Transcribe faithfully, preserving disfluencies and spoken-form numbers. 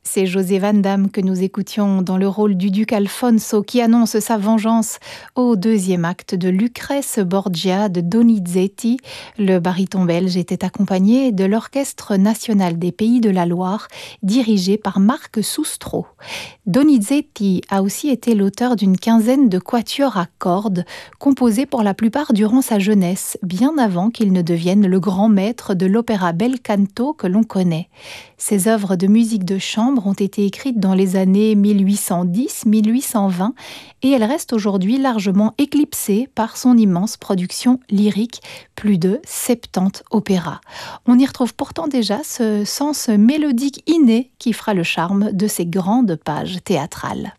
C'est José Van Damme que nous écoutions dans le rôle du duc Alfonso qui annonce sa vengeance au deuxième acte de Lucrèce Borgia de Donizetti. Le baryton belge était accompagné de l'Orchestre national des Pays de la Loire, dirigé par Marc Soustreau. Donizetti a aussi été l'auteur d'une quinzaine de quatuors à cordes, composés pour la plupart durant sa jeunesse, bien avant qu'il ne devienne le grand maître de l'opéra bel canto que l'on connaît. Ses œuvres de musique de chambre ont été écrites dans les années mille huit cent dix à mille huit cent vingt et elles restent aujourd'hui largement éclipsées par son immense production lyrique, plus de soixante-dix opéras. On y retrouve pourtant déjà ce sens mélodique inné qui fera le charme de ces grandes pages théâtrales.